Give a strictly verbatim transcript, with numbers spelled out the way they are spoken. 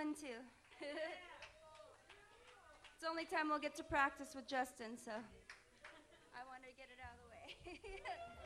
fun too. It's the only time we'll get to practice with Justin, so I wanted to get it out of the way.